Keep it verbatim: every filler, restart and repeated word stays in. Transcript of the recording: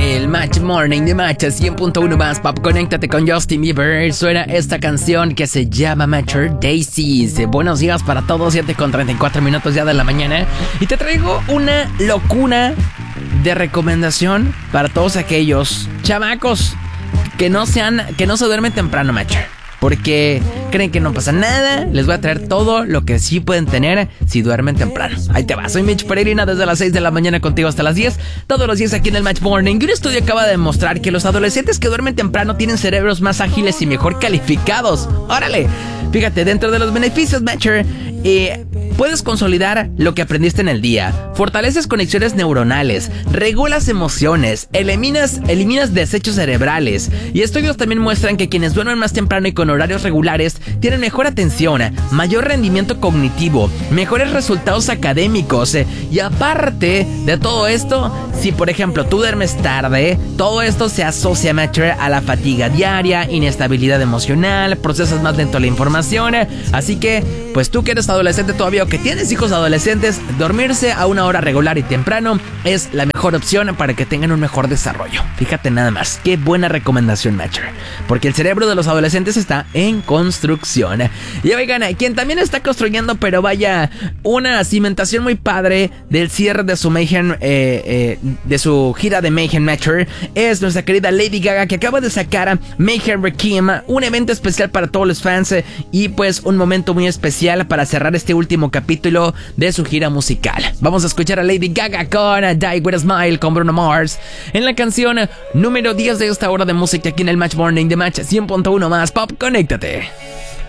El Match Morning de Match cien punto uno más Pop. Conéctate con Justin Bieber. Suena esta canción que se llama Mature Daisies. Buenos días para todos, siete con treinta y cuatro minutos ya de la mañana. Y te traigo una locura de recomendación para todos aquellos chamacos que no sean, que no se duermen temprano, Mature, porque creen que no pasa nada. Les voy a traer todo lo que sí pueden tener si duermen temprano. Ahí te va, soy Mitch Peregrina desde las seis de la mañana contigo hasta las diez. Todos los días aquí en el Match Morning. Y un estudio acaba de demostrar que los adolescentes que duermen temprano tienen cerebros más ágiles y mejor calificados. ¡Órale! Fíjate, dentro de los beneficios, Matcher, eh, puedes consolidar lo que aprendiste en el día, fortaleces conexiones neuronales, regulas emociones, eliminas, eliminas desechos cerebrales. Y estudios también muestran que quienes duermen más temprano y con horarios regulares tienen mejor atención, mayor rendimiento cognitivo, mejores resultados académicos. Eh, y aparte de todo esto, si por ejemplo tú duermes tarde, todo esto se asocia, Matcher, a la fatiga diaria, inestabilidad emocional, procesas más lento la información. Así que, pues tú que eres adolescente todavía o que tienes hijos adolescentes, dormirse a una hora regular y temprano es la mejor opción para que tengan un mejor desarrollo. Fíjate nada más, qué buena recomendación, Matcher, porque el cerebro de los adolescentes está en construcción. Y oigan, quien también está construyendo, pero vaya, una cimentación muy padre del cierre de su Mayhem, eh, eh, de su gira de Mayhem, Matcher, es nuestra querida Lady Gaga, que acaba de sacar Mayhem Requiem, un evento especial para todos los fans, eh, y pues un momento muy especial para cerrar este último capítulo de su gira musical. Vamos a escuchar a Lady Gaga con Die With A Smile con Bruno Mars en la canción número diez de esta hora de música aquí en el Match Morning de Match cien punto uno más Pop. Conéctate.